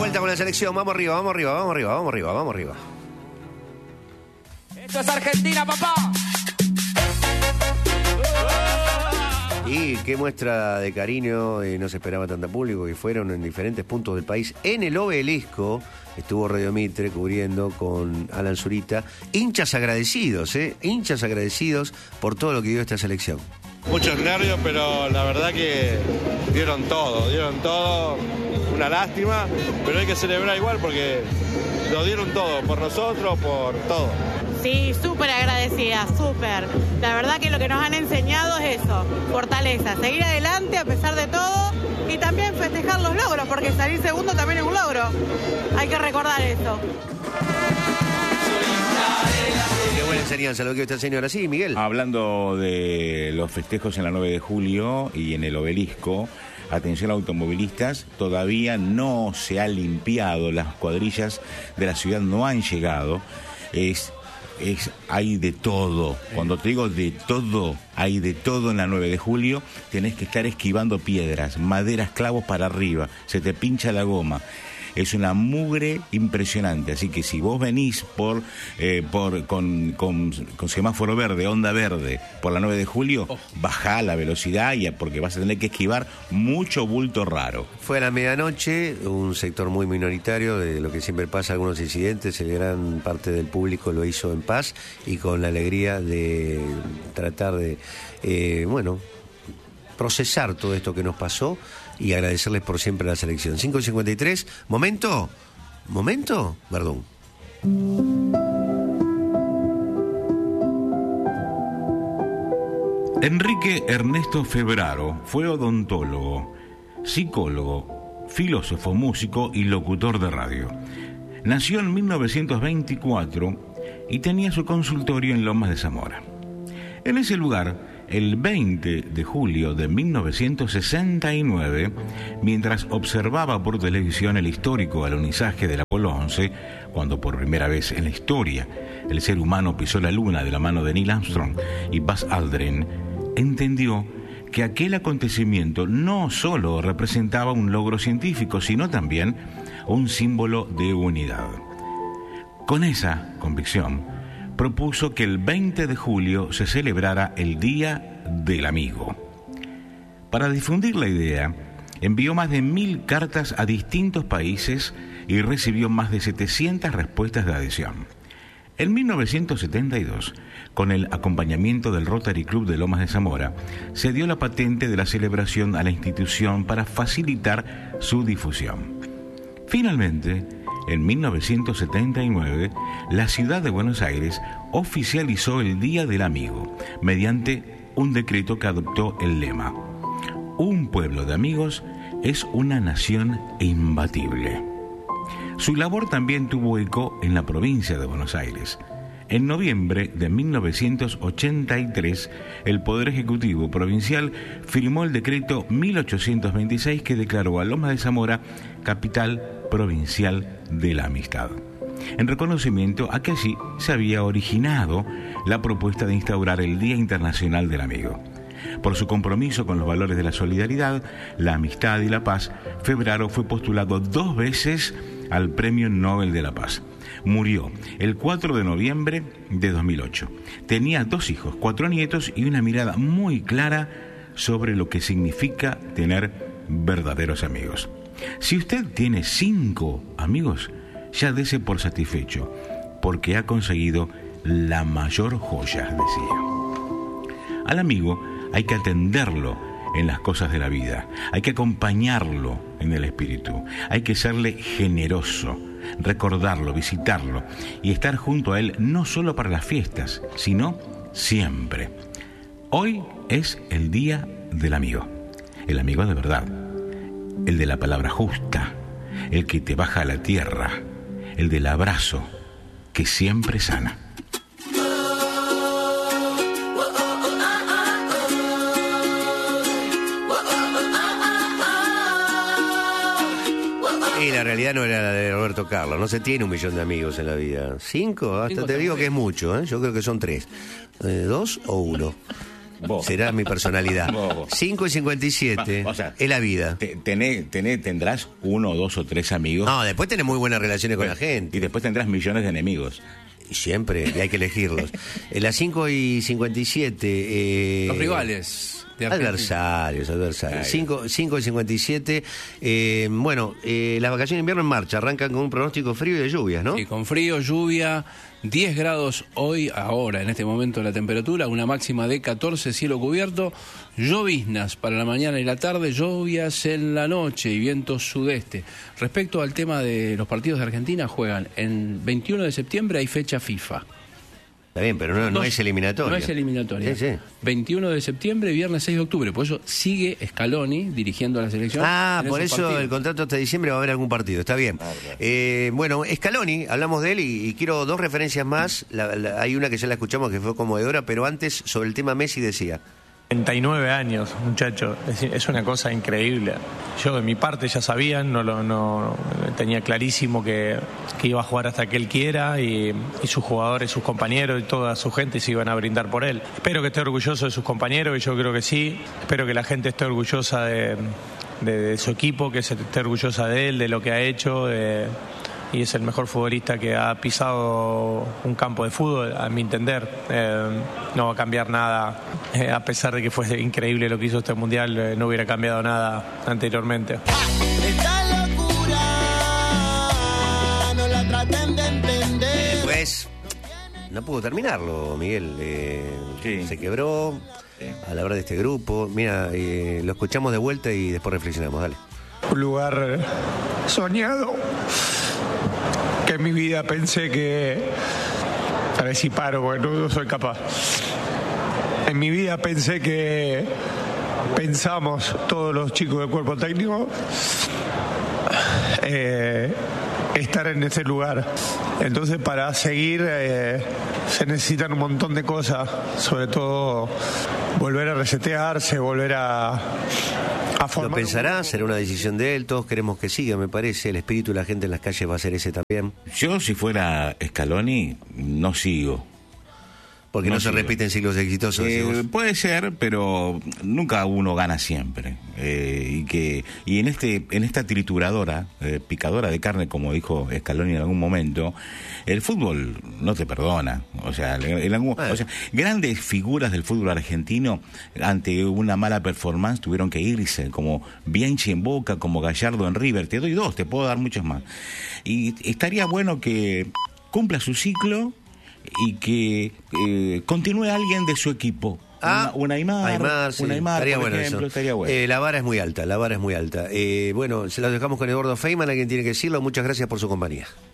vuelta con la selección. Vamos arriba, vamos arriba, vamos arriba, vamos arriba, vamos arriba. Esto es Argentina, papá. Y qué muestra de cariño, no se esperaba tanta público, que fueron en diferentes puntos del país. En el Obelisco estuvo Radio Mitre cubriendo con Alan Zurita. Hinchas agradecidos, hinchas agradecidos por todo lo que dio esta selección. Muchos nervios, pero la verdad que dieron todo. Una lástima, pero hay que celebrar igual porque lo dieron todo, por nosotros, por todo. Sí, súper agradecida, súper. La verdad que lo que nos han enseñado es eso, fortaleza, seguir adelante a pesar de todo y también festejar los logros, porque salir segundo también es un logro. Hay que recordar eso. Qué buena enseñanza lo que esta señora. Sí, Miguel. Hablando de los festejos en la 9 de julio y en el Obelisco, atención automovilistas, todavía no se ha limpiado, las cuadrillas de la ciudad no han llegado. Hay de todo. Cuando te digo de todo, hay de todo en la 9 de julio. Tenés que estar esquivando piedras, maderas, clavos para arriba. Se te pincha la goma. Es una mugre impresionante. Así que si vos venís con semáforo verde, onda verde, por la 9 de julio, bajá la velocidad porque vas a tener que esquivar mucho bulto raro. Fue a la medianoche, un sector muy minoritario de lo que siempre pasa, algunos incidentes. El gran parte del público lo hizo en paz y con la alegría de tratar de, procesar todo esto que nos pasó y agradecerles por siempre la selección. 5:53, momento, perdón. Enrique Ernesto Febraro fue odontólogo, psicólogo, filósofo, músico y locutor de radio. Nació en 1924 y tenía su consultorio en Lomas de Zamora. En ese lugar, el 20 de julio de 1969, mientras observaba por televisión el histórico alunizaje del Apolo 11, cuando por primera vez en la historia el ser humano pisó la luna de la mano de Neil Armstrong y Buzz Aldrin, entendió que aquel acontecimiento no solo representaba un logro científico, sino también un símbolo de unidad. Con esa convicción, propuso que el 20 de julio se celebrara el Día del Amigo. Para difundir la idea, envió más de 1000 cartas a distintos países y recibió más de 700 respuestas de adhesión. En 1972, con el acompañamiento del Rotary Club de Lomas de Zamora, se dio la patente de la celebración a la institución para facilitar su difusión. Finalmente, en 1979, la ciudad de Buenos Aires oficializó el Día del Amigo mediante un decreto que adoptó el lema: un pueblo de amigos es una nación imbatible. Su labor también tuvo eco en la provincia de Buenos Aires. En noviembre de 1983, el Poder Ejecutivo Provincial firmó el decreto 1826 que declaró a Lomas de Zamora capital provincial de la amistad, en reconocimiento a que allí se había originado la propuesta de instaurar el Día Internacional del Amigo. Por su compromiso con los valores de la solidaridad, la amistad y la paz, Febraro fue postulado 2 veces al Premio Nobel de la Paz. Murió el 4 de noviembre de 2008. Tenía 2 hijos, 4 nietos y una mirada muy clara sobre lo que significa tener verdaderos amigos. Si usted tiene 5 amigos, ya dése por satisfecho, porque ha conseguido la mayor joya, decía. Al amigo hay que atenderlo en las cosas de la vida, hay que acompañarlo en el espíritu, hay que serle generoso, recordarlo, visitarlo y estar junto a él no solo para las fiestas, sino siempre. Hoy es el Día del Amigo, el amigo de verdad, el de la palabra justa, el que te baja a la tierra, el del abrazo que siempre sana. Y la realidad no era la de Roberto Carlos, no se tiene 1 millón de amigos en la vida. 5, hasta te digo que es mucho, ¿eh? Yo creo que son 3. 2 o 1. Vos. será mi personalidad. Vos. 5:57 O sea, es la vida. Tendrás 1, 2 o 3 amigos. No, después tenés muy buenas relaciones con la gente. Y después tendrás millones de enemigos. Siempre, y hay que elegirlos. En las 5:57... Los rivales. Adversarios. 5:57. Bueno, las vacaciones de invierno en marcha. Arrancan con un pronóstico frío y de lluvias, ¿no? Sí, con frío, lluvia, 10 grados hoy, ahora, en este momento la temperatura, una máxima de 14, cielo cubierto, lloviznas para la mañana y la tarde, lluvias en la noche y viento sudeste. Respecto al tema de los partidos de Argentina, juegan en 21 de septiembre, hay fecha FIFA. Está bien, pero no es eliminatoria. No es eliminatoria. Sí, sí. 21 de septiembre, viernes 6 de octubre. Por eso sigue Scaloni dirigiendo a la selección. Por eso partidos. El contrato hasta diciembre va a haber algún partido. Está bien. Bueno, Scaloni, hablamos de él y quiero 2 referencias más. Hay una que ya la escuchamos que fue conmovedora, pero antes sobre el tema Messi decía... 39 años, muchacho, es una cosa increíble. Yo de mi parte ya sabía, no tenía clarísimo que iba a jugar hasta que él quiera y sus jugadores, sus compañeros y toda su gente se iban a brindar por él. Espero que esté orgulloso de sus compañeros, y yo creo que sí. Espero que la gente esté orgullosa de su equipo, que se esté orgullosa de él, de lo que ha hecho, y es el mejor futbolista que ha pisado un campo de fútbol, a mi entender. No va a cambiar nada, a pesar de que fue increíble lo que hizo este mundial, no hubiera cambiado nada anteriormente. Esta locura no la traten de entender. Pues no pudo terminarlo, Miguel. Sí. Se quebró a la hora de este grupo. Mira, lo escuchamos de vuelta y después reflexionamos. Dale. Un lugar soñado, que en mi vida pensé que... A ver si paro, porque no soy capaz. En mi vida pensamos todos los chicos del cuerpo técnico estar en ese lugar. Entonces, para seguir se necesitan un montón de cosas, sobre todo volver a resetearse, volver a formar. Lo pensará, será una decisión de él, todos queremos que siga, me parece. El espíritu de la gente en las calles va a ser ese también. Yo, si fuera Scaloni, no sigo. Porque no se repiten ciclos exitosos. Puede ser, pero nunca uno gana siempre. Y en esta trituradora, picadora de carne, como dijo Scaloni en algún momento, el fútbol no te perdona. O sea, grandes figuras del fútbol argentino ante una mala performance tuvieron que irse, como Bianchi en Boca, como Gallardo en River. Te doy 2, te puedo dar muchos más. Y estaría bueno que cumpla su ciclo y que continúe alguien de su equipo. Un Aymar, sí. Un Aymar, estaría por bueno ejemplo, eso. Estaría bueno. La vara es muy alta, Bueno, se la dejamos con Eduardo Feynman, alguien tiene que decirlo. Muchas gracias por su compañía.